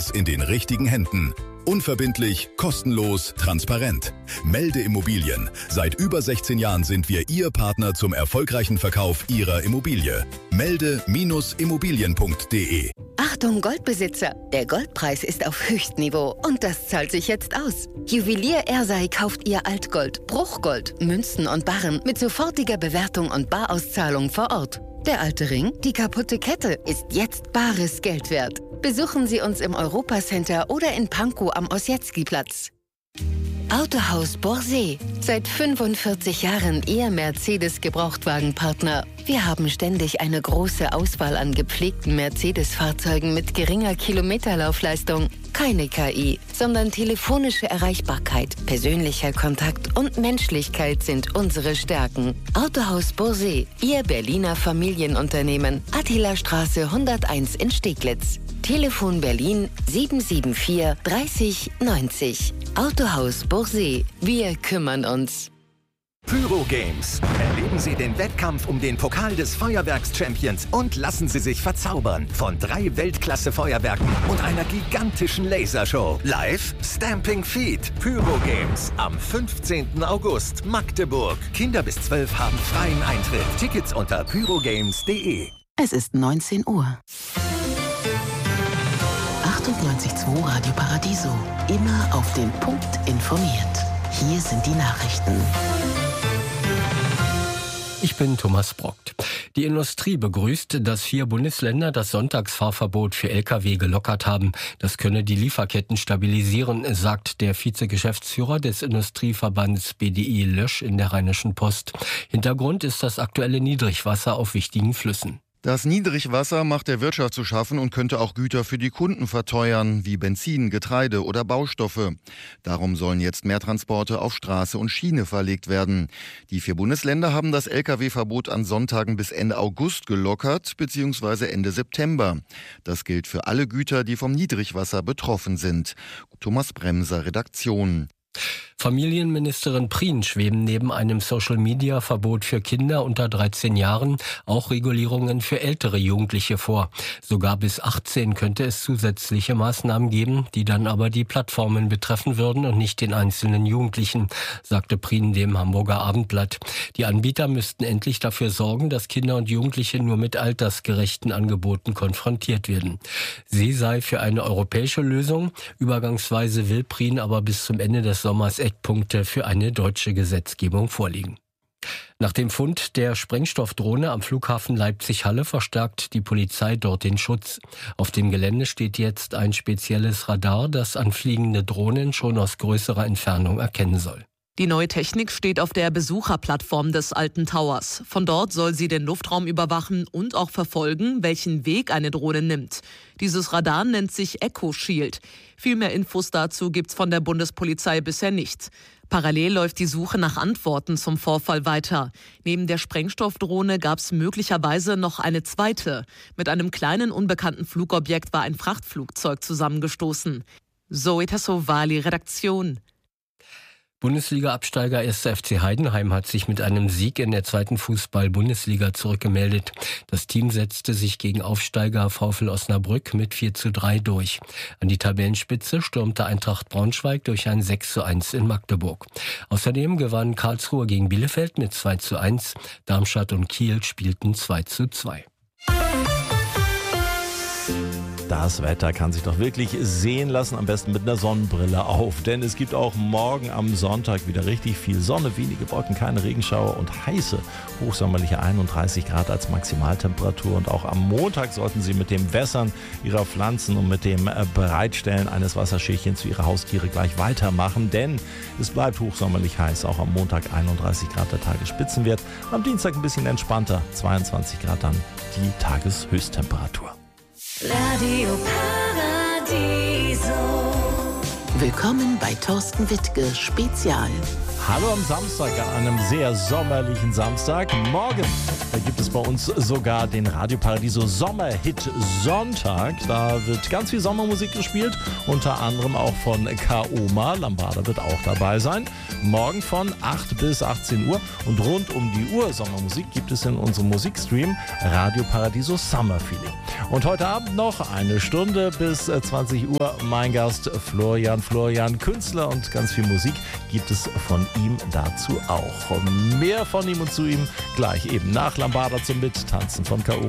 uns in den richtigen Händen. Unverbindlich, kostenlos, transparent. Melde Immobilien. Seit über 16 Jahren sind wir Ihr Partner zum erfolgreichen Verkauf Ihrer Immobilie. Melde-immobilien.de. Achtung Goldbesitzer, der Goldpreis ist auf Höchstniveau und das zahlt sich jetzt aus. Juwelier Ersei kauft Ihr Altgold, Bruchgold, Münzen und Barren mit sofortiger Bewertung und Barauszahlung vor Ort. Der alte Ring, die kaputte Kette, ist jetzt bares Geld wert. Besuchen Sie uns im Europacenter oder in Pankow am Ossietzky-Platz. Autohaus Borsee. Seit 45 Jahren Ihr Mercedes-Gebrauchtwagenpartner. Wir haben ständig eine große Auswahl an gepflegten Mercedes-Fahrzeugen mit geringer Kilometerlaufleistung. Keine KI, sondern telefonische Erreichbarkeit, persönlicher Kontakt und Menschlichkeit sind unsere Stärken. Autohaus Borsee, Ihr Berliner Familienunternehmen. Attilastraße 101 in Steglitz. Telefon Berlin 774 30 90. Autohaus Borsee. Wir kümmern uns. Pyro Games. Erleben Sie den Wettkampf um den Pokal des Feuerwerks-Champions und lassen Sie sich verzaubern von 3 Weltklasse-Feuerwerken und einer gigantischen Lasershow. Live Stamping Feet. Pyro Games am 15. August, Magdeburg. Kinder bis 12 haben freien Eintritt. Tickets unter pyrogames.de. Es ist 19 Uhr. 98.2 Radio Paradiso. Immer auf den Punkt informiert. Hier sind die Nachrichten. Ich bin Thomas Brockt. Die Industrie begrüßt, dass 4 Bundesländer das Sonntagsfahrverbot für Lkw gelockert haben. Das könne die Lieferketten stabilisieren, sagt der Vizegeschäftsführer des Industrieverbands BDI Lösch in der Rheinischen Post. Hintergrund ist das aktuelle Niedrigwasser auf wichtigen Flüssen. Das Niedrigwasser macht der Wirtschaft zu schaffen und könnte auch Güter für die Kunden verteuern, wie Benzin, Getreide oder Baustoffe. Darum sollen jetzt mehr Transporte auf Straße und Schiene verlegt werden. Die 4 Bundesländer haben das Lkw-Verbot an Sonntagen bis Ende August gelockert, bzw. Ende September. Das gilt für alle Güter, die vom Niedrigwasser betroffen sind. Thomas Bremser, Redaktion. Familienministerin Prien schweben neben einem Social-Media-Verbot für Kinder unter 13 Jahren auch Regulierungen für ältere Jugendliche vor. Sogar bis 18 könnte es zusätzliche Maßnahmen geben, die dann aber die Plattformen betreffen würden und nicht den einzelnen Jugendlichen, sagte Prien dem Hamburger Abendblatt. Die Anbieter müssten endlich dafür sorgen, dass Kinder und Jugendliche nur mit altersgerechten Angeboten konfrontiert werden. Sie sei für eine europäische Lösung. Übergangsweise will Prien aber bis zum Ende des Sommers Eckpunkte für eine deutsche Gesetzgebung vorliegen. Nach dem Fund der Sprengstoffdrohne am Flughafen Leipzig-Halle verstärkt die Polizei dort den Schutz. Auf dem Gelände steht jetzt ein spezielles Radar, das anfliegende Drohnen schon aus größerer Entfernung erkennen soll. Die neue Technik steht auf der Besucherplattform des Alten Towers. Von dort soll sie den Luftraum überwachen und auch verfolgen, welchen Weg eine Drohne nimmt. Dieses Radar nennt sich Echo Shield. Viel mehr Infos dazu gibt's von der Bundespolizei bisher nicht. Parallel läuft die Suche nach Antworten zum Vorfall weiter. Neben der Sprengstoffdrohne gab's möglicherweise noch eine zweite. Mit einem kleinen unbekannten Flugobjekt war ein Frachtflugzeug zusammengestoßen. Zoe Tassovali, Redaktion. Bundesliga-Absteiger 1. FC Heidenheim hat sich mit einem Sieg in der 2. Fußball-Bundesliga zurückgemeldet. Das Team setzte sich gegen Aufsteiger VfL Osnabrück mit 4:3 durch. An die Tabellenspitze stürmte Eintracht Braunschweig durch ein 6:1 in Magdeburg. Außerdem gewann Karlsruhe gegen Bielefeld mit 2:1. Darmstadt und Kiel spielten 2:2. Das Wetter kann sich doch wirklich sehen lassen, am besten mit einer Sonnenbrille auf. Denn es gibt auch morgen am Sonntag wieder richtig viel Sonne, wenige Wolken, keine Regenschauer und heiße, hochsommerliche 31 Grad als Maximaltemperatur. Und auch am Montag sollten Sie mit dem Wässern Ihrer Pflanzen und mit dem Bereitstellen eines Wasserschälchens für Ihre Haustiere gleich weitermachen. Denn es bleibt hochsommerlich heiß, auch am Montag 31 Grad der Tagesspitzenwert. Am Dienstag ein bisschen entspannter, 22 Grad dann die Tageshöchsttemperatur. Radio Paradiso. Willkommen bei Thorsten Wittke Spezial. Hallo am Samstag, an einem sehr sommerlichen Samstag. Morgen gibt es bei uns sogar den Radio Paradiso Sommerhit Sonntag. Da wird ganz viel Sommermusik gespielt, unter anderem auch von Kaoma. Lambada wird auch dabei sein. Morgen von 8 bis 18 Uhr und rund um die Uhr Sommermusik gibt es in unserem Musikstream Radio Paradiso Summer Feeling. Und heute Abend noch eine Stunde bis 20 Uhr mein Gast Florian, Künstler und ganz viel Musik gibt es von ihm dazu auch. Mehr von ihm und zu ihm gleich eben nach Lambada zum Mittanzen von Kaoma.